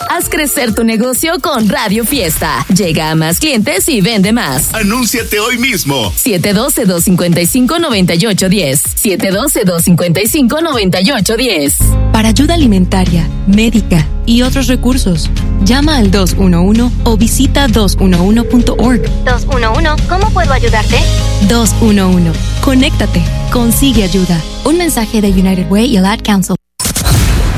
Haz crecer tu negocio con Radio Fiesta. Llega a más clientes y vende más. Anúnciate hoy mismo. 712-255-9810. 712-255-9810. Para ayuda alimentaria, médica y otros recursos, llama al 211 o visita 211.org. 211, ¿cómo puedo ayudarte? 211. Conéctate. Consigue ayuda. Un mensaje de United Way y el Ad Council.